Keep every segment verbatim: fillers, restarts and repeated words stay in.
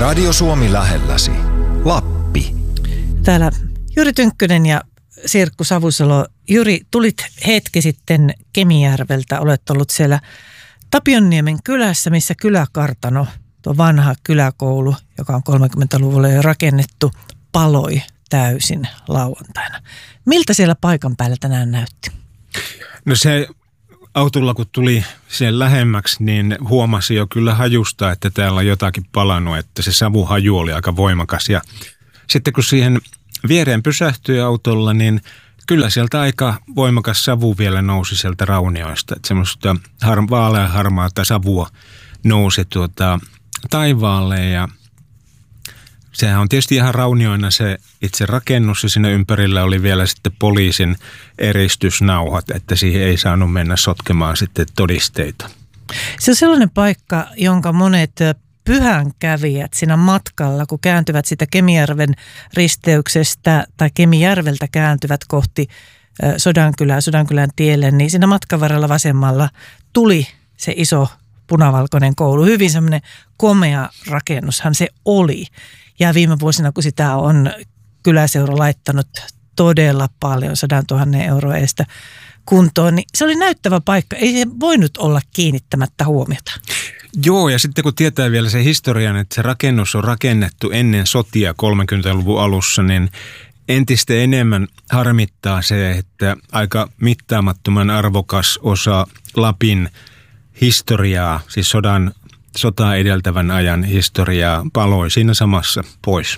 Radio Suomi lähelläsi. Lappi. Täällä Jyri Tynkkynen ja Sirkku Savusalo. Jyri, tulit hetki sitten Kemijärveltä. Olet ollut siellä Tapionniemen kylässä, missä kyläkartano, tuo vanha kyläkoulu, joka on kolmekymmentäluvulla jo rakennettu, paloi täysin lauantaina. Miltä siellä paikan päällä tänään näytti? No se autolla kun tuli sen lähemmäksi, niin huomasi jo kyllä hajusta, että täällä on jotakin palannut, että se savuhaju oli aika voimakas. Ja sitten kun siihen viereen pysähtyi autolla, niin kyllä sieltä aika voimakas savu vielä nousi sieltä raunioista. Että semmoista har- vaaleanharmaata savua nousi tuota taivaalle ja sehän on tietysti ihan raunioina se itse rakennus ja siinä ympärillä oli vielä sitten poliisin eristysnauhat, että siihen ei saanut mennä sotkemaan sitten todisteita. Se on sellainen paikka, jonka monet pyhänkävijät siinä matkalla, kun kääntyvät sitä Kemijärven risteyksestä tai Kemijärveltä kääntyvät kohti Sodankylää, Sodankylän tielle, niin siinä matkan varrella vasemmalla tuli se iso punavalkoinen koulu. Hyvin semmoinen komea rakennushan se oli. Ja viime vuosina, kun sitä on kyläseura laittanut todella paljon, sadan tuhannen euroa edestä kuntoon, niin se oli näyttävä paikka. Ei se voinut olla kiinnittämättä huomiota. Joo, ja sitten kun tietää vielä se historian, että se rakennus on rakennettu ennen sotia kolmekymmentäluvun alussa, niin entistä enemmän harmittaa se, että aika mittaamattoman arvokas osa Lapin historiaa, siis sodan, sotaa edeltävän ajan historiaa paloi siinä samassa pois.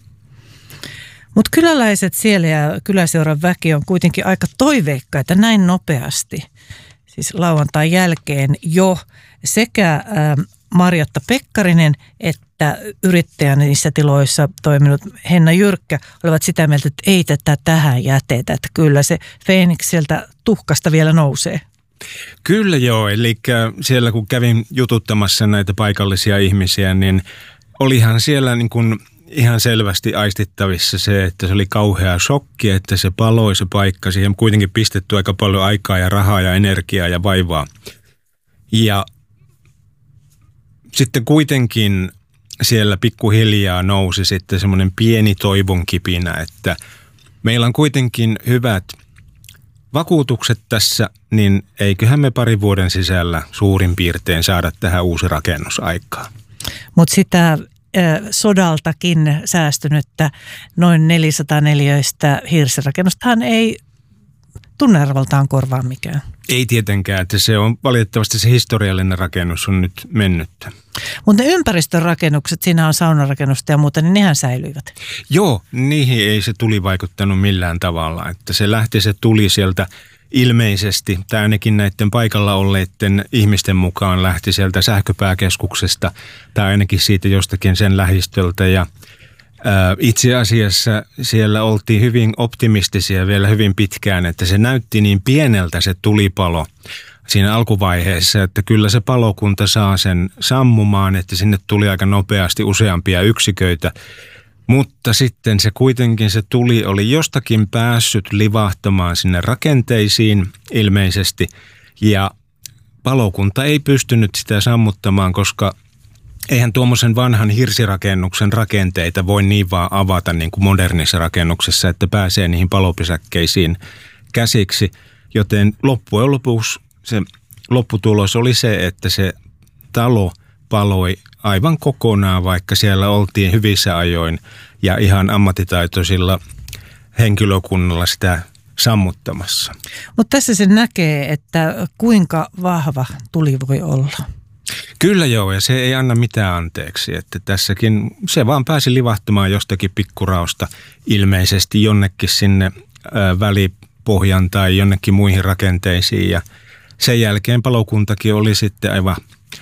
Mutta kyläläiset siellä ja kyläseuran väki on kuitenkin aika toiveikkaita näin nopeasti. Siis lauantain jälkeen jo sekä äh, Marjatta Pekkarinen että yrittäjän niissä tiloissa toiminut Henna Jyrkkä olivat sitä mieltä, että ei tätä tähän jätetä, että kyllä se Feeniks sieltä tuhkasta vielä nousee. Kyllä joo, eli siellä kun kävin jututtamassa näitä paikallisia ihmisiä, niin olihan siellä niin kuin ihan selvästi aistittavissa se, että se oli kauhea shokki, että se paloi se paikka. Siihen kuitenkin pistetty aika paljon aikaa ja rahaa ja energiaa ja vaivaa. Ja sitten kuitenkin siellä pikkuhiljaa nousi sitten semmoinen pieni toivon kipinä, että meillä on kuitenkin hyvät vakuutukset tässä, niin eiköhän me parin vuoden sisällä suurin piirtein saada tähän uusi rakennusaikaa. Mutta sitä äh, sodaltakin säästynyttä noin neljäsataa neliöistä hirsirakennustahan ei tunnearvoltaan korvaa mikään. Ei tietenkään, että se on valitettavasti se historiallinen rakennus on nyt mennyttä. Mutta ne ympäristörakennukset, siinä on saunarakennusta ja muuta, niin nehän säilyivät. Joo, niihin ei se tuli vaikuttanut millään tavalla. Että se lähti, se tuli sieltä ilmeisesti, tai ainakin näiden paikalla olleiden ihmisten mukaan lähti sieltä sähköpääkeskuksesta, tai ainakin siitä jostakin sen lähistöltä. Ja ää, itse asiassa siellä oltiin hyvin optimistisia vielä hyvin pitkään, että se näytti niin pieneltä se tulipalo siinä alkuvaiheessa, että kyllä se palokunta saa sen sammumaan, että sinne tuli aika nopeasti useampia yksiköitä. Mutta sitten se kuitenkin se tuli, oli jostakin päässyt livahtamaan sinne rakenteisiin ilmeisesti ja palokunta ei pystynyt sitä sammuttamaan, koska eihän tuommoisen vanhan hirsirakennuksen rakenteita voi niin vaan avata niin kuin modernissa rakennuksessa, että pääsee niihin palopesäkkeisiin käsiksi, joten loppujen lopuksi se lopputulos oli se, että se talo paloi aivan kokonaan, vaikka siellä oltiin hyvissä ajoin ja ihan ammattitaitoisilla henkilökunnalla sitä sammuttamassa. Mutta tässä se näkee, että kuinka vahva tuli voi olla. Kyllä joo, ja se ei anna mitään anteeksi, että tässäkin se vaan pääsi livahtumaan jostakin pikkurausta ilmeisesti jonnekin sinne ää, välipohjan tai jonnekin muihin rakenteisiin ja sen jälkeen palokuntakin oli sitten aivan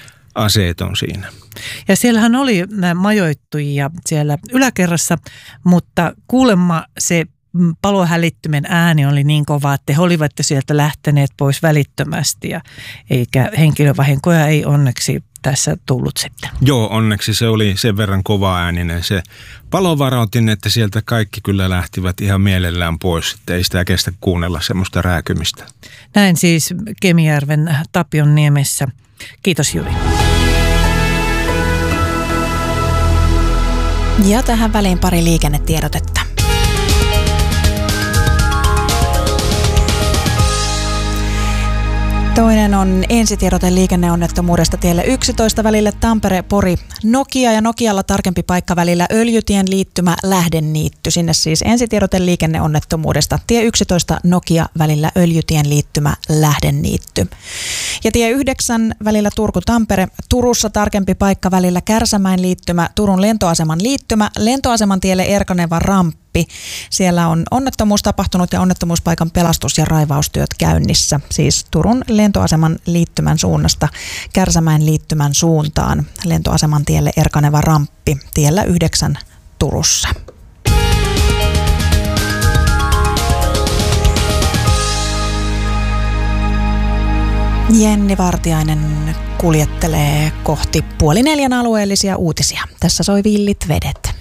aseeton siinä. Ja siellähän oli majoittujia siellä yläkerrassa, mutta kuulemma se palohälyttimen ääni oli niin kova, että he olivat sieltä lähteneet pois välittömästi ja eikä henkilövahinkoja ei onneksi tässä tullut sitten. Joo, onneksi se oli sen verran kova ääninen se palovarautin, että sieltä kaikki kyllä lähtivät ihan mielellään pois, että ei sitä kestä kuunnella semmoista rääkymistä. Näin siis Kemijärven Tapionniemessä. Kiitos Jyri. Ja tähän väliin pari liikennetiedotetta. Toinen on ensitiedote liikenneonnettomuudesta tielle yksitoista välille Tampere-Pori Nokia ja Nokialla tarkempi paikka välillä Öljytien liittymä Lähdeniitty. Sinne siis ensitiedote liikenneonnettomuudesta tie yksitoista Nokia välillä Öljytien liittymä Lähdeniitty. Ja tie yhdeksän välillä Turku-Tampere, Turussa tarkempi paikka välillä Kärsämäen liittymä, Turun lentoaseman liittymä, lentoaseman tielle Erkaneva ramppi. Siellä on onnettomuus tapahtunut ja onnettomuuspaikan pelastus- ja raivaustyöt käynnissä. Siis Turun lentoaseman liittymän suunnasta Kärsämäen liittymän suuntaan. Lentoaseman tielle Erkaneva ramppi tiellä yhdeksän Turussa. Jenni Vartiainen kuljettelee kohti puoli neljän alueellisia uutisia. Tässä soi Villit vedet.